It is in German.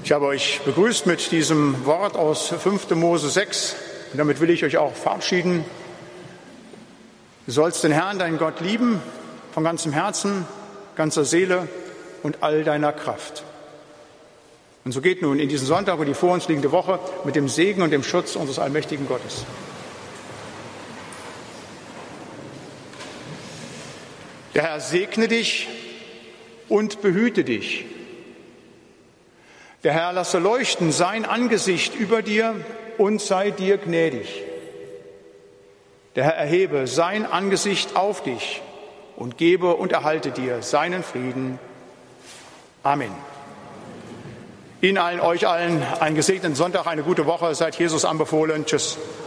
Ich habe euch begrüßt mit diesem Wort aus 5. Mose 6 und damit will ich euch auch verabschieden. Du sollst den Herrn, deinen Gott, lieben von ganzem Herzen, ganzer Seele und all deiner Kraft. Und so geht nun in diesen Sonntag und die vor uns liegende Woche mit dem Segen und dem Schutz unseres allmächtigen Gottes. Der Herr segne dich und behüte dich. Der Herr lasse leuchten sein Angesicht über dir und sei dir gnädig. Der Herr erhebe sein Angesicht auf dich und gebe und erhalte dir seinen Frieden. Amen. Ihnen allen, euch allen einen gesegneten Sonntag, eine gute Woche. Seid Jesus anbefohlen. Tschüss.